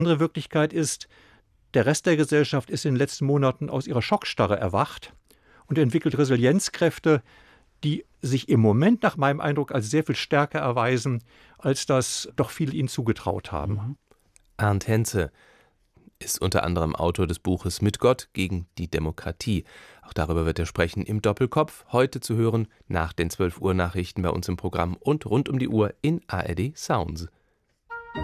Andere Wirklichkeit ist, der Rest der Gesellschaft ist in den letzten Monaten aus ihrer Schockstarre erwacht und entwickelt Resilienzkräfte, die sich im Moment nach meinem Eindruck als sehr viel stärker erweisen, als das doch viele ihnen zugetraut haben. Arndt Henze ist unter anderem Autor des Buches Mit Gott gegen die Demokratie. Auch darüber wird er sprechen im Doppelkopf, heute zu hören nach den 12 Uhr Nachrichten bei uns im Programm und rund um die Uhr in ARD Sounds.